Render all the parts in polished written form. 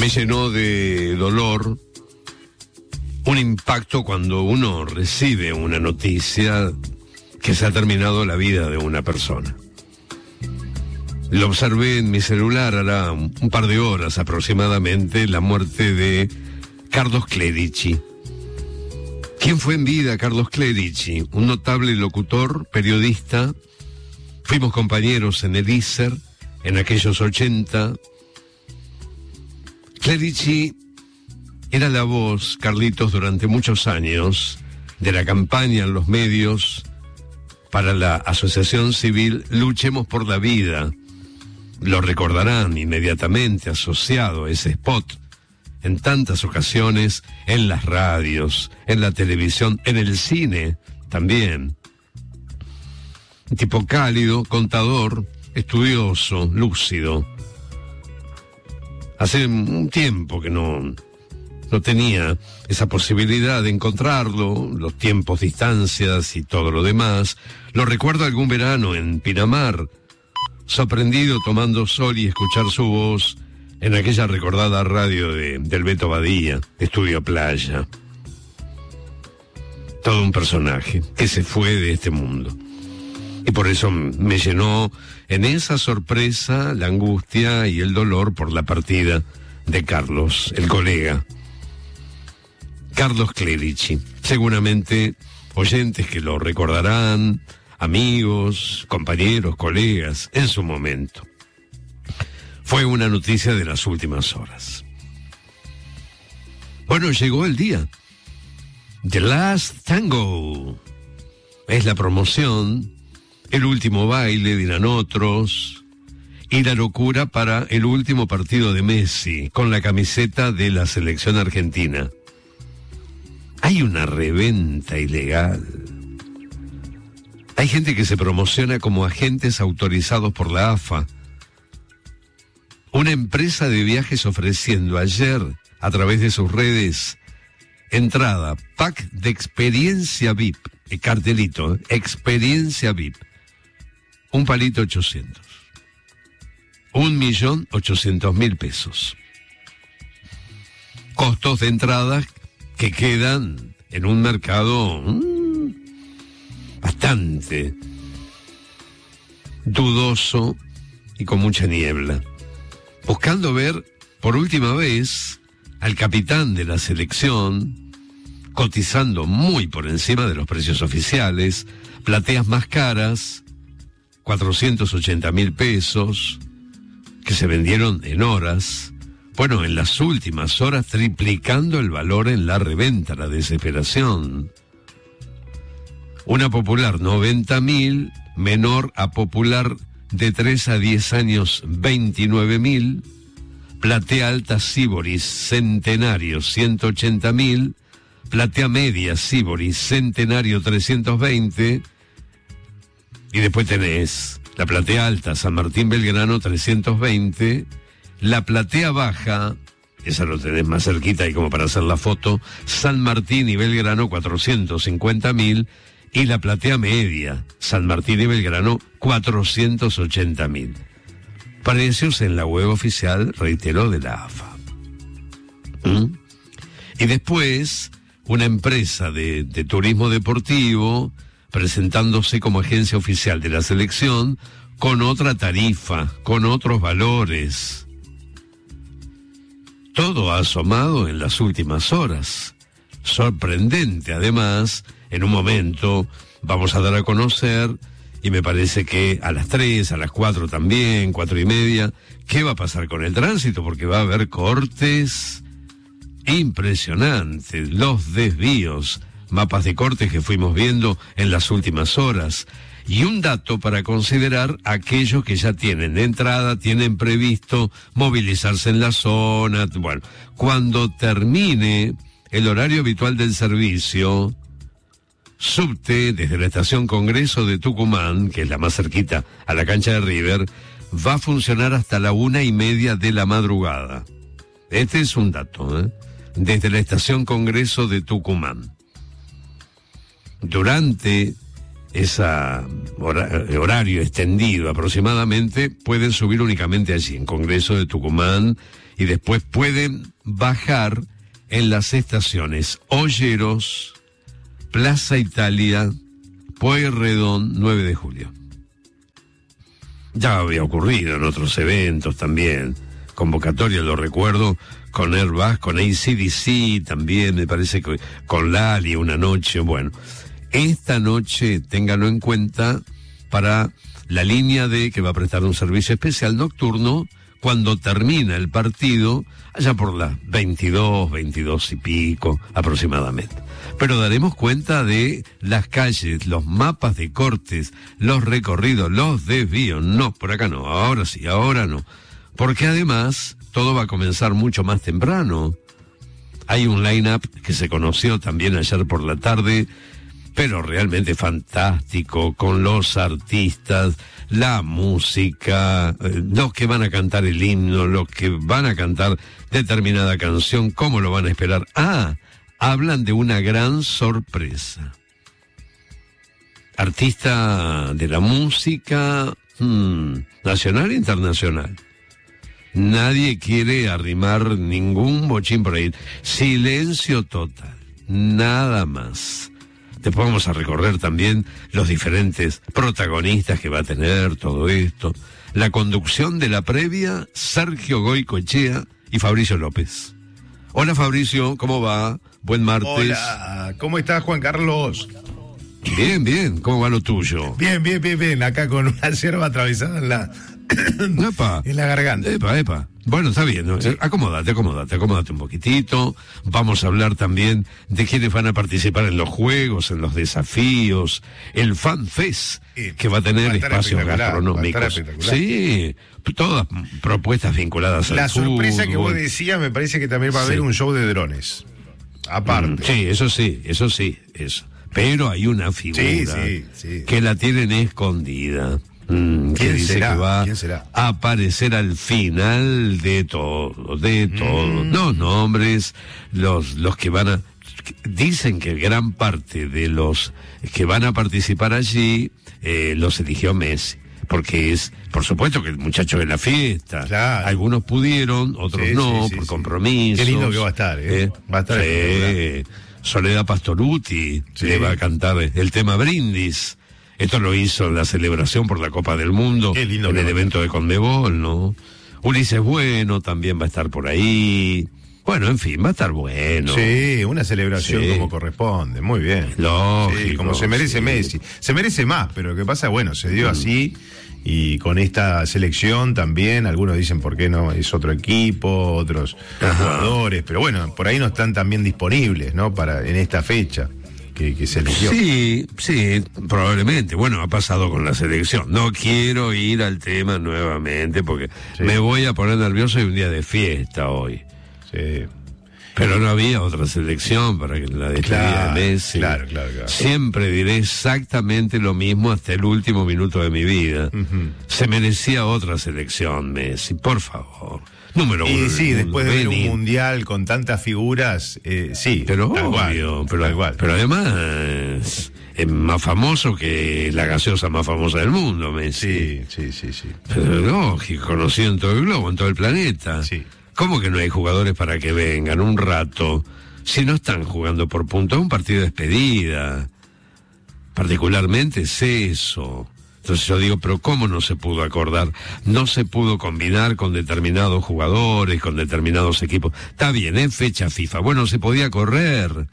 Me llenó de dolor, un impacto cuando uno recibe una noticia que se ha terminado la vida de una persona. Lo observé en mi celular hará un par de horas aproximadamente, la muerte de Carlos Clerici. ¿Quién fue en vida Carlos Clerici? Un notable locutor, periodista. Fuimos compañeros en el ISER en aquellos 80. Clerici era la voz, Carlitos, durante muchos años de la campaña en los medios para la asociación civil Luchemos por la Vida. Lo recordarán inmediatamente asociado a ese spot en tantas ocasiones, en las radios, en la televisión, en el cine también. Un tipo cálido, contador, estudioso, lúcido. Hace un tiempo que no tenía esa posibilidad de encontrarlo, los tiempos, distancias y todo lo demás. Lo recuerdo algún verano en Pinamar, sorprendido tomando sol y escuchar su voz en aquella recordada radio del Beto Badía, Estudio Playa. Todo un personaje que se fue de este mundo. Y por eso me llenó en esa sorpresa la angustia y el dolor por la partida de Carlos, el colega. Carlos Clerici. Seguramente oyentes que lo recordarán, amigos, compañeros, colegas, en su momento. Fue una noticia de las últimas horas. Bueno, llegó el día. The Last Tango. Es la promoción, el último baile, dirán otros, y la locura para el último partido de Messi, con la camiseta de la selección argentina. Hay una reventa ilegal. Hay gente que se promociona como agentes autorizados por la AFA. Una empresa de viajes ofreciendo ayer, a través de sus redes, entrada, pack de experiencia VIP, el cartelito, experiencia VIP, un palito 800, 1.800.000 pesos. Costos de entrada que quedan en un mercado bastante dudoso y con mucha niebla. Buscando ver por última vez al capitán de la selección, cotizando muy por encima de los precios oficiales, plateas más caras, 480.000 pesos, que se vendieron en horas. Bueno, en las últimas horas triplicando el valor en la reventa, la desesperación. Una popular 90.000, menor a popular de 3 a 10 años 29.000, platea alta Sibori Centenario 180.000, platea media Sibori Centenario 320, y después tenés la platea alta San Martín Belgrano 320, la platea baja, esa lo tenés más cerquita y como para hacer la foto, San Martín y Belgrano 450.000, y la platea media, San Martín y Belgrano, 480.000. Precios en la web oficial, reitero, de la AFA. Y después, una empresa de turismo deportivo, presentándose como agencia oficial de la selección, con otra tarifa, con otros valores. Todo ha asomado en las últimas horas. Sorprendente, además. En un momento vamos a dar a conocer, y me parece que a las 3, a las 4 también, 4:30, ¿qué va a pasar con el tránsito? Porque va a haber cortes impresionantes, los desvíos, mapas de cortes que fuimos viendo en las últimas horas. Y un dato para considerar aquellos que ya tienen de entrada, tienen previsto movilizarse en la zona. Bueno, cuando termine el horario habitual del servicio, subte desde la estación Congreso de Tucumán, que es la más cerquita a la cancha de River, va a funcionar hasta la 1:30 de la madrugada. Este es un dato, desde la estación Congreso de Tucumán. Durante horario extendido aproximadamente, pueden subir únicamente allí, en Congreso de Tucumán, y después pueden bajar en las estaciones Olleros, Plaza Italia, Pueyrredón, 9 de julio. Ya había ocurrido en otros eventos también, convocatoria, lo recuerdo, con Airbus, con AC/DC también, me parece que con Lali una noche. Bueno, esta noche ténganlo en cuenta para la línea D, que va a prestar un servicio especial nocturno cuando termina el partido, allá por las 22 y pico aproximadamente. Pero daremos cuenta de las calles, los mapas de cortes, los recorridos, los desvíos. No, por acá no, ahora sí, ahora no. Porque además todo va a comenzar mucho más temprano. Hay un line-up que se conoció también ayer por la tarde, pero realmente fantástico, con los artistas, la música, los que van a cantar el himno, los que van a cantar determinada canción, cómo lo van a esperar. Hablan de una gran sorpresa. Artista de la música nacional e internacional. Nadie quiere arrimar ningún bochín por ahí. Silencio total. Nada más. Después vamos a recorrer también los diferentes protagonistas que va a tener todo esto. La conducción de la previa, Sergio Goycoechea y Fabricio López. Hola Fabricio, ¿cómo va? Buen martes. Hola, ¿cómo estás, Juan Carlos? Bien, ¿cómo va lo tuyo? Bien, acá con una yerba atravesada en la garganta. Epa. Bueno, está bien, ¿no? Sí. Acomódate un poquitito. Vamos a hablar también de quiénes van a participar en los juegos, en los desafíos, el Fan Fest, que va a tener espacios gastronómicos. Sí, todas propuestas vinculadas al fútbol. La sorpresa que vos decías, me parece que también va a haber un show de drones. Aparte. Sí, eso. Pero hay una figura que la tienen escondida. Que dice que va a aparecer al final de todo. Los nombres, los que van a... Dicen que gran parte de los que van a participar allí los eligió Messi. Porque es, por supuesto, que el muchacho de la fiesta. Claro. Algunos pudieron, otros no, por compromisos. Qué lindo que va a estar, va a estar. Soledad Pastoruti le va a cantar el tema Brindis. Esto lo hizo en la celebración por la Copa del Mundo, en el evento de Conmebol, ¿no? Ulises Bueno también va a estar por ahí. Bueno, en fin, va a estar bueno. Sí, una celebración como corresponde, muy bien. Lógico. Como se merece Messi. Se merece más, pero lo que pasa, se dio así, y con esta selección también, algunos dicen por qué no, es otro equipo, otros jugadores, pero bueno, por ahí no están también disponibles, ¿no? En esta fecha. Que se eligió. Sí, probablemente. Bueno, ha pasado con la selección. No quiero ir al tema nuevamente porque me voy a poner nervioso y un día de fiesta hoy. Sí. Pero no había otra selección para que la despedida de Messi. Claro. Siempre diré exactamente lo mismo hasta el último minuto de mi vida. Se merecía otra selección, Messi, por favor. Número uno. Y sí, después de ver un mundial con tantas figuras, sí. Pero obvio, pero además es más famoso que la gaseosa más famosa del mundo, Messi. Sí. Pero lógico, conocido en todo el globo, en todo el planeta. Sí. ¿Cómo que no hay jugadores para que vengan un rato si no están jugando por puntos? Es un partido de despedida. Particularmente es eso. Entonces yo digo, pero ¿cómo no se pudo acordar? No se pudo combinar con determinados jugadores, con determinados equipos. Está bien, es fecha FIFA. Bueno, se podía correr.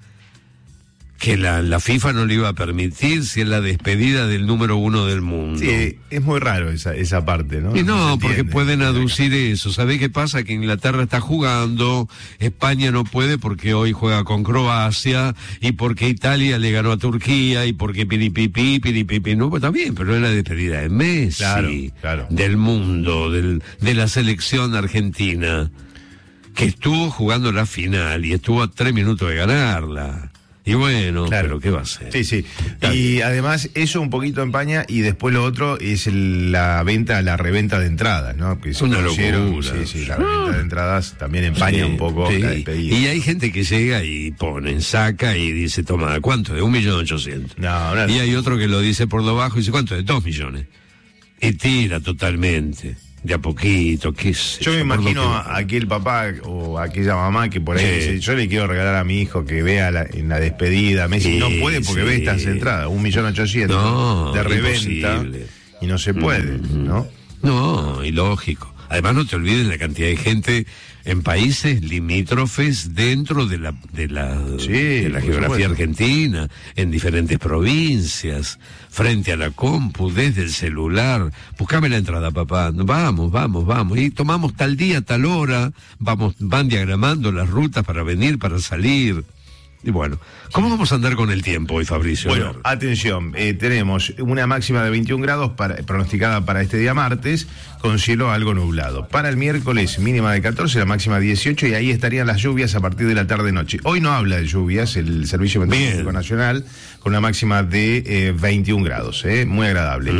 Que la FIFA no le iba a permitir si es la despedida del número 1 del mundo. Sí, es muy raro esa parte, ¿no? Y no, porque pueden aducir eso. ¿Sabés qué pasa? Que Inglaterra está jugando, España no puede porque hoy juega con Croacia, y porque Italia le ganó a Turquía, y porque piripipi. No, pues también, pero es la despedida de Messi, claro. Del mundo, de la selección argentina, que estuvo jugando la final y estuvo a 3 minutos de ganarla. Y bueno, Claro. pero ¿qué va a ser? Sí, sí. Y además eso un poquito empaña, y después lo otro es la reventa de entradas, ¿no? Que se Una conocieron. locura. Sí, la reventa de entradas también empaña Sí, un poco sí. la despedida. Y hay gente que llega y pone, saca y dice, toma, ¿cuánto? De 1.800.000. No, Y hay otro que lo dice por lo bajo y dice, ¿cuánto? De 2 millones. Y tira totalmente, de a poquito, qué sé Yo me por lo imagino que- a aquel papá o a aquella mamá que por ahí Sí. dice, yo le quiero regalar a mi hijo que vea en la despedida Messi. Sí, No puede porque sí. ve estas entradas, 1.800.000 No, de reventa, imposible. y no se puede, ¿no? No, ilógico. Además, no te olvides la cantidad de gente en países limítrofes dentro de la Sí, de la por geografía supuesto. argentina, en diferentes provincias, frente a la compu, desde el celular. Buscame la entrada, papá. Vamos. Y tomamos tal día, tal hora. Van diagramando las rutas para venir, para salir. Y bueno, ¿cómo vamos a andar con el tiempo hoy, Fabricio? A Bueno, ver. atención, tenemos una máxima de 21 grados pronosticada para este día martes, con cielo algo nublado. Para el miércoles, mínima de 14, la máxima 18, y ahí estarían las lluvias a partir de la tarde-noche. Hoy no habla de lluvias el Servicio Meteorológico Bien. Nacional, con una máxima de 21 grados, muy agradable.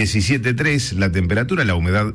17.3 la temperatura, la humedad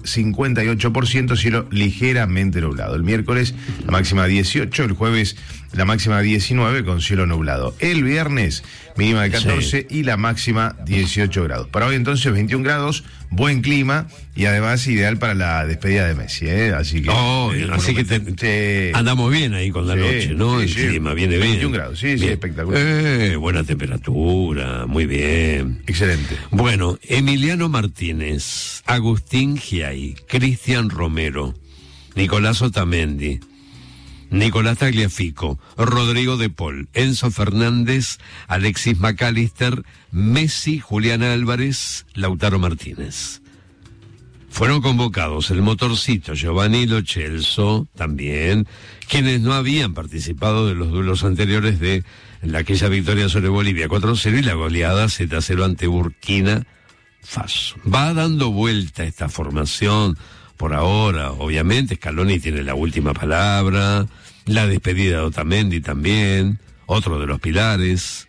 58%, cielo ligeramente nublado. El miércoles, la máxima 18, el jueves, la máxima 19 con cielo nublado. El viernes, mínima de 14 y la máxima 18 grados. Para hoy entonces 21 grados, buen clima y además ideal para la despedida de Messi, Así que... Así que sí. andamos bien ahí con la Sí, noche, ¿no? sí, El sí. clima viene bien. 21 grados, sí, Bien. espectacular. Buena temperatura, muy bien. Excelente. Bueno, Emiliano Martínez, Agustín Giai, Cristian Romero, Nicolás Otamendi, Nicolás Tagliafico, Rodrigo de Paul, Enzo Fernández, Alexis McAllister, Messi, Julián Álvarez, Lautaro Martínez. Fueron convocados el Motorcito, Giovanni Lo Celso, también, quienes no habían participado de los duelos anteriores de aquella victoria sobre Bolivia 4-0 y la goleada 7-0 ante Burkina Faso. Va dando vuelta esta formación por ahora, obviamente. Scaloni tiene la última palabra, la despedida de Otamendi también, otro de los pilares.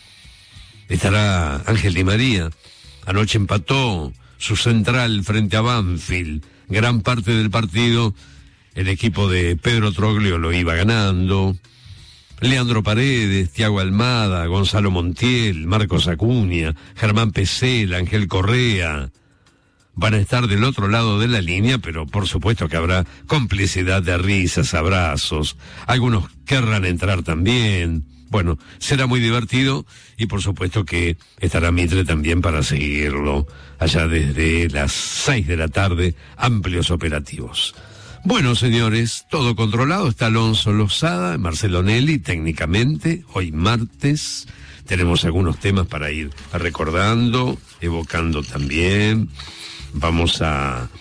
Estará Ángel Di María, anoche empató su central frente a Banfield, gran parte del partido el equipo de Pedro Troglio lo iba ganando. Leandro Paredes, Thiago Almada, Gonzalo Montiel, Marcos Acuña, Germán Pesela, Ángel Correa, van a estar del otro lado de la línea, pero por supuesto que habrá complicidad de risas, abrazos, algunos querrán entrar también. Bueno, será muy divertido y por supuesto que estará Mitre también para seguirlo allá desde las 6 de la tarde, amplios operativos. Bueno, señores, todo controlado, está Alonso Lozada, Marcelo Nelly, técnicamente, hoy martes, tenemos algunos temas para ir recordando, evocando también. Vamos a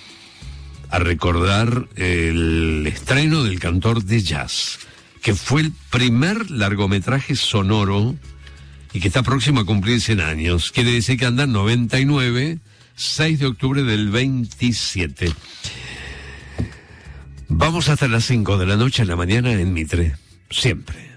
recordar el estreno del Cantor de Jazz, que fue el primer largometraje sonoro y que está próximo a cumplir 100 años. Quiere decir que andan 99, 6 de octubre del 27. Vamos hasta las 5 de la noche en la mañana en Mitre, siempre.